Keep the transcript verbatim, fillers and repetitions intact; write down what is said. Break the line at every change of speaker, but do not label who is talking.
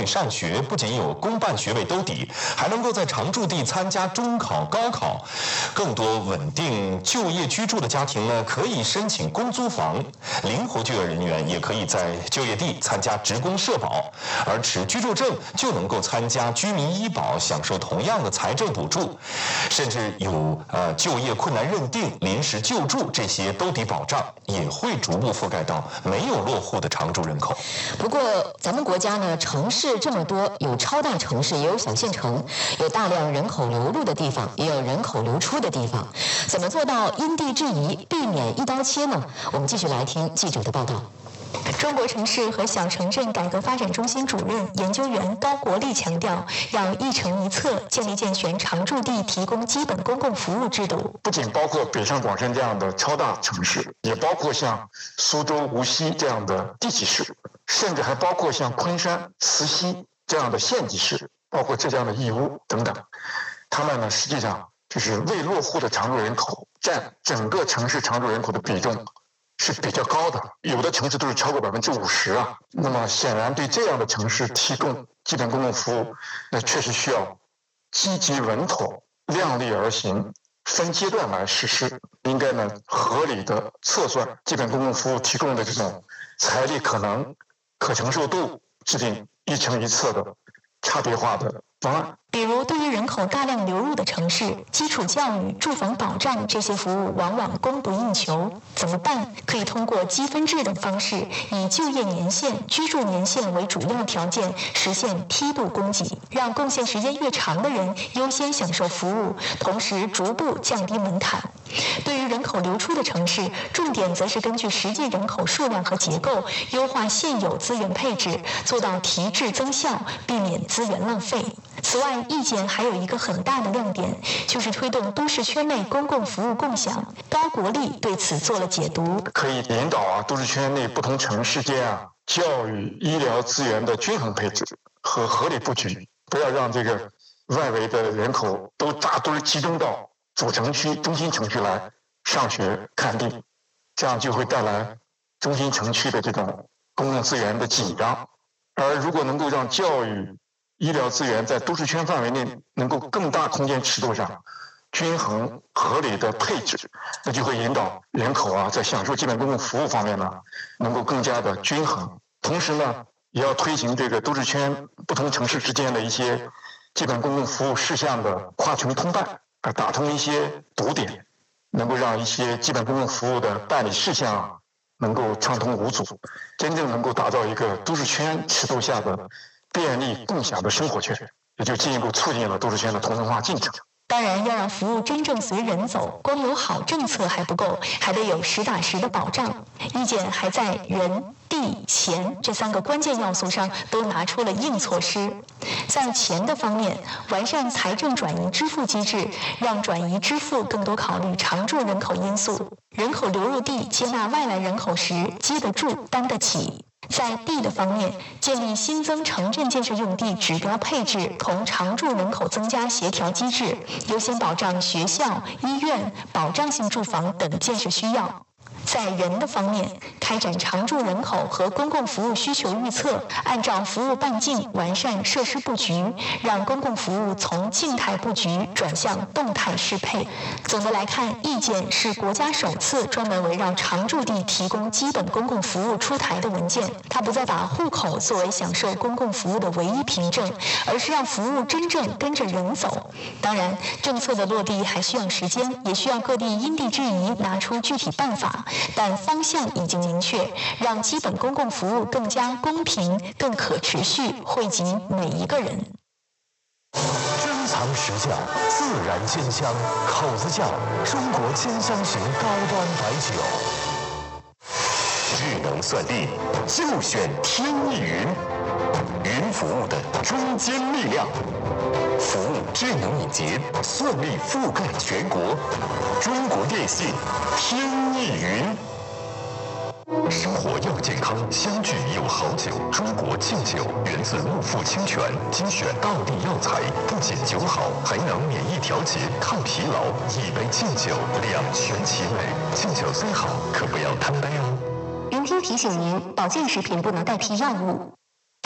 女上学，不仅有公办学位兜底，还能够在常住地参加中考、高考。更多稳定就业居住的家庭呢，可以申请公租房；灵活就业人员也可以在就业地参加职工社保，而持居住证就能够参加居民医保，享受同样的财政补助。甚至有呃就业困难认定、临时救助这些兜底保障，也会逐步覆盖到没有落户的常住人口。
不过，咱们国家呢，城市这么多，有超大城市，也有小县城，有大量人口流入的地方，也有人口流出的地方。怎么做到因地制宜，避免一刀切呢？我们继续来听记者的报道。
中国城市和小城镇改革发展中心主任研究员高国立强调，要一城一策，建立健全常住地提供基本公共服务制度。
不仅包括北上广深这样的超大城市，也包括像苏州、无锡这样的地级市，甚至还包括像昆山、慈溪这样的县级市，包括浙江的义乌等等。他们呢，实际上就是未落户的常住人口占整个城市常住人口的比重是比较高的，有的城市都是超过百分之五十啊。那么显然对这样的城市提供基本公共服务，那确实需要积极稳妥、量力而行，分阶段来实施。应该呢合理的测算基本公共服务提供的这种财力可能、可承受度，制定一城一策的差别化的方案。
比如，对于人口大量流入的城市，基础教育、住房保障这些服务往往供不应求，怎么办？可以通过积分制等方式，以就业年限、居住年限为主要条件，实现梯度供给，让贡献时间越长的人优先享受服务，同时逐步降低门槛。对于人口流出的城市，重点则是根据实际人口数量和结构，优化现有资源配置，做到提质增效，避免资源浪费。此外，意见还有一个很大的亮点，就是推动都市圈内公共服务共享。高国立对此做了解读，
可以引导啊都市圈内不同城市间啊教育、医疗资源的均衡配置和合理布局，不要让这个外围的人口都大堆集中到主城区、中心城区来上学看病，这样就会带来中心城区的这种公共资源的紧张。而如果能够让教育、医疗资源在都市圈范围内能够更大空间尺度上均衡合理的配置，那就会引导人口啊在享受基本公共服务方面呢能够更加的均衡。同时呢，也要推行这个都市圈不同城市之间的一些基本公共服务事项的跨城通办，而打通一些堵点，能够让一些基本公共服务的办理事项啊能够畅通无阻，真正能够打造一个都市圈尺度下的便利共享的生活圈，也就进一步促进了都市圈的同城化进程。
当然，要让服务真正随人走，光有好政策还不够，还得有实打实的保障。意见还在人、地、钱这三个关键要素上都拿出了硬措施。在钱的方面，完善财政转移支付机制，让转移支付更多考虑常住人口因素。人口流入地接纳外来人口时，接得住、担得起。在地的方面，建立新增城镇建设用地指标配置同常住人口增加协调机制，优先保障学校、医院、保障性住房等建设需要。在人的方面，开展常住人口和公共服务需求预测，按照服务半径完善设施布局，让公共服务从静态布局转向动态适配。总的来看，意见是国家首次专门围绕常住地提供基本公共服务出台的文件。它不再把户口作为享受公共服务的唯一凭证，而是让服务真正跟着人走。当然，政策的落地还需要时间，也需要各地因地制宜拿出具体办法。但方向已经明确，让基本公共服务更加公平、更可持续，惠及每一个人。
珍藏实窖，自然鲜香，口子窖，中国兼香型高端白酒。智能算地，就选天翼云，云服务的中坚力量，服务智能敏捷，算力覆盖全国。中国电信天翼云。生活要健康，相聚有好酒。中国敬酒源自木富清泉，精选道地药材，不仅酒好，还能免疫调节、抗疲劳。一杯敬酒，两全其美。敬酒虽好，可不要贪杯哦。
云听提醒您：保健食品不能代替药物。